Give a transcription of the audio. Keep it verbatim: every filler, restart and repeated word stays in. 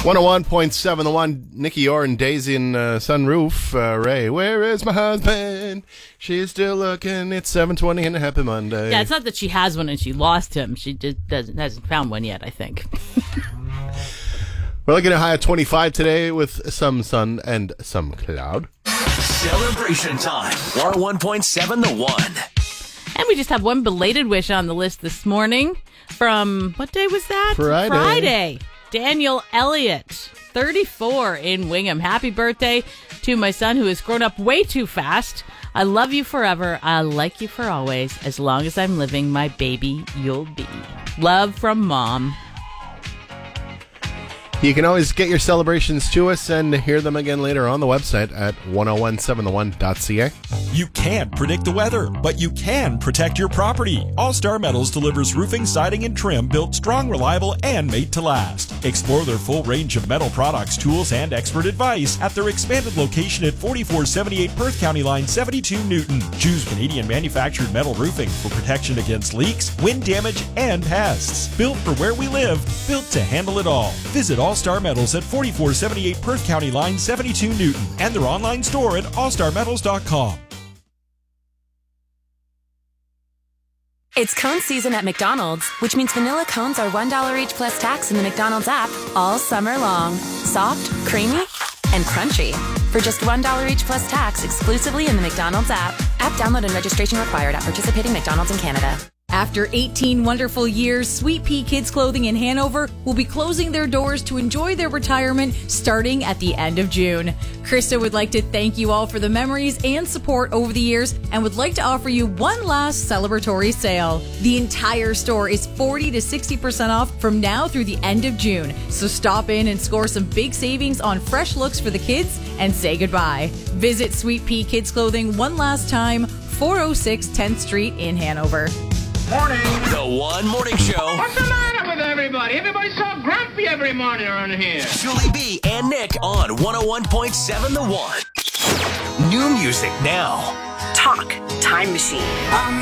one oh one point seven, the one, Nikki Orr and Daisy and uh, Sunroof. Uh, Ray, where is my husband? She's still looking. It's seven twenty and a happy Monday. Yeah, it's not that she has one and she lost him. She just doesn't hasn't found one yet, I think. We're looking at a high of twenty-five today with some sun and some cloud. Celebration time. one oh one point seven, the one. And we just have one belated wish on the list this morning from, what day was that? Friday. Friday. Daniel Elliott, thirty-four, in Wingham. Happy birthday to my son who has grown up way too fast. I love you forever. I like you for always. As long as I'm living, my baby, you'll be. Love from Mom. You can always get your celebrations to us and hear them again later on the website at ten seventeen the one dot c a. You can't predict the weather, but you can protect your property. All Star Metals delivers roofing, siding, and trim built strong, reliable, and made to last. Explore their full range of metal products, tools, and expert advice at their expanded location at forty-four seventy-eight Perth County Line seventy-two Newton. Choose Canadian manufactured metal roofing for protection against leaks, wind damage, and pests. Built for where we live, built to handle it all. Visit All Star Metals at forty-four seventy-eight Perth County Line seventy-two Newton and their online store at all star metals dot com. It's cone season at McDonald's, which means vanilla cones are one dollar each plus tax in the McDonald's app all summer long. Soft, creamy, and crunchy. For just one dollar each plus tax exclusively in the McDonald's app. App download and registration required at participating McDonald's in Canada. After eighteen wonderful years, Sweet Pea Kids Clothing in Hanover will be closing their doors to enjoy their retirement starting at the end of June. Krista would like to thank you all for the memories and support over the years and would like to offer you one last celebratory sale. The entire store is forty to sixty percent off from now through the end of June. So stop in and score some big savings on fresh looks for the kids and say goodbye. Visit Sweet Pea Kids Clothing one last time, four oh six tenth Street in Hanover. Morning. The One Morning Show. What's the matter with everybody? Everybody's so grumpy every morning around here. Julie B and Nick on one oh one point seven, the one. New music now. Talk Time Machine.